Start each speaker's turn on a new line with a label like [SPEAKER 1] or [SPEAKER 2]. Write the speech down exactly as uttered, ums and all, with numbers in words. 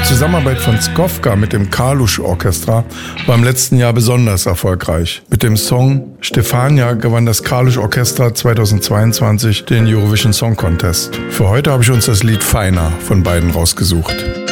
[SPEAKER 1] Zusammenarbeit von Skowka mit dem Kalusch Orchestra war im letzten Jahr besonders erfolgreich. Mit dem Song Stefania gewann das Kalusch Orchestra zweitausendzweiundzwanzig den Eurovision Song Contest. Für heute habe ich uns das Lied Feiner von beiden rausgesucht.